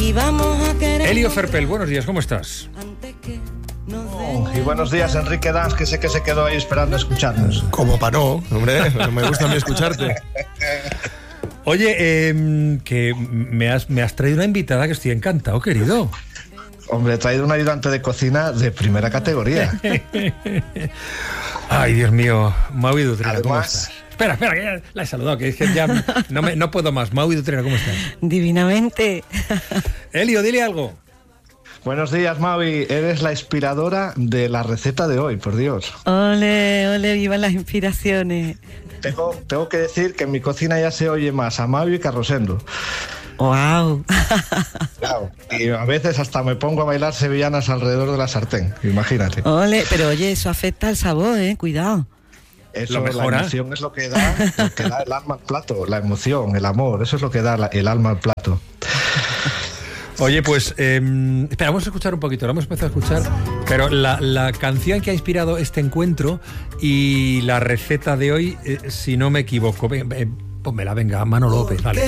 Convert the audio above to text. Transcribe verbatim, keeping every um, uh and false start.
y vamos a querer. Elio Ferpel, buenos días, ¿cómo estás? Oh, y buenos días, Enrique Dans, que sé que se quedó ahí esperando a escucharnos. Como paró, hombre, me gusta a mí escucharte. Oye, eh, que me has, me has traído una invitada que estoy encantado, querido. Hombre, he traído un ayudante de cocina de primera categoría. Ay, Dios mío, Maui Dutrera, Además, ¿cómo estás? Espera, espera, que ya la he saludado, que es que ya no, me, no puedo más. Maui Dutrera, ¿cómo estás? Divinamente. Elio, dile algo. Buenos días, Mavi. Eres la inspiradora de la receta de hoy, por Dios. Ole, ole, vivan las inspiraciones. Tengo, tengo que decir que en mi cocina ya se oye más a Mavi que a Rosendo. Wow. Claro. Y a veces hasta me pongo a bailar sevillanas alrededor de la sartén, imagínate. Ole, pero oye, eso afecta al sabor, eh, cuidado. Eso, Lo mejora. la emoción es lo que da, lo que da el alma al plato, la emoción, el amor, eso es lo que da la, el alma al plato. Oye, pues, eh, espera, vamos a escuchar un poquito, lo hemos empezado a escuchar, pero la, la canción que ha inspirado este encuentro y la receta de hoy, eh, si no me equivoco, ven, ven, pónmela, venga, Mano López, vale.